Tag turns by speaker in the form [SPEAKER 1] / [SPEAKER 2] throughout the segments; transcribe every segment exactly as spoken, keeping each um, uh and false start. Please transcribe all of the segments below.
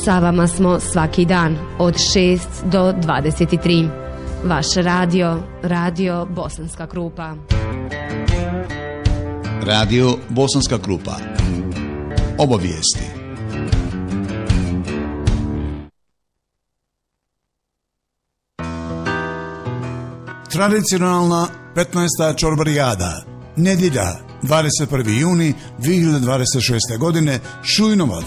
[SPEAKER 1] Sa vama smo svaki dan od šest do dvadeset tri. Vaš radio, Radio Bosanska Krupa.
[SPEAKER 2] Radio Bosanska Krupa. Obavijesti. Tradicionalna petnaesta čorbarijada. Nedjelja, dvadeset prvi juni dvije hiljade dvadeset šeste. godine, Šujnovac.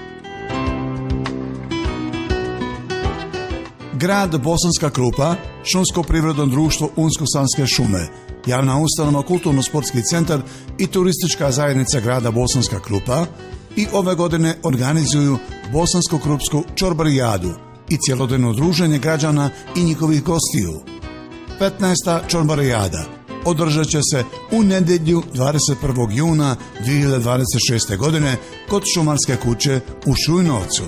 [SPEAKER 2] Grad Bosanska Krupa, Šumsko privredno društvo Unsko-Sanske šume, javna ustanova Kulturno-sportski centar i turistička zajednica grada Bosanska Krupa i ove godine organizuju Bosansko-Krupsku čorbarijadu i cjelodnevno druženje građana i njihovih gostiju. petnaesta čorbarijada održat će se u nedjelju dvadeset prvog juna dvije hiljade dvadeset šeste. godine kod Šumarske kuće u Šujnovcu.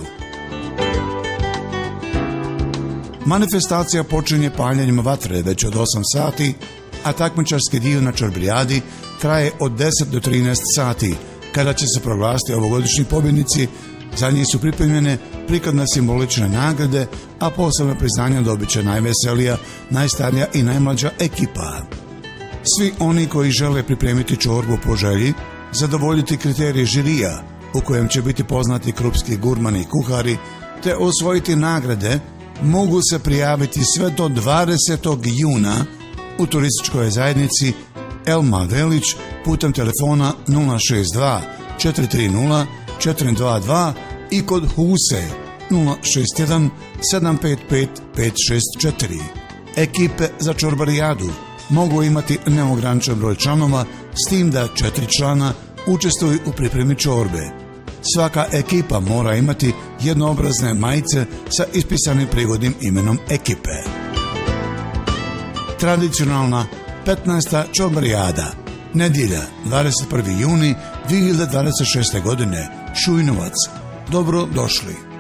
[SPEAKER 2] Manifestacija počinje paljenjem vatre već od osam sati, a takmičarski dio na čorbarijadi traje od deset do trinaest sati, kada će se proglasiti ovogodišnji pobjednici. Za njih su pripremljene prikladne simbolične nagrade, a posebno priznanja dobit će najveselija, najstarija i najmlađa ekipa. Svi oni koji žele pripremiti čorbu po želji, zadovoljiti kriterije žirija, u kojem će biti poznati krupski gurmani i kuhari, te osvojiti nagrade, mogu se prijaviti sve do dvadesetog juna u turističkoj zajednici Elma Velić putem telefona nula šest dva četiri tri nula četiri dva dva i kod Huse nula šest jedan sedam pet pet pet šest četiri. Ekipe za čorbarijadu mogu imati neograničen broj članova, s tim da četiri člana učestvuju u pripremi čorbe. Svaka ekipa mora imati jednoobrazne majice sa ispisanim prigodnim imenom ekipe. Tradicionalna petnaesta čorbarijada. Nedjelja, dvadeset prvi juni dvije hiljade dvadeset šeste. godine, Šujnovac. Dobro došli.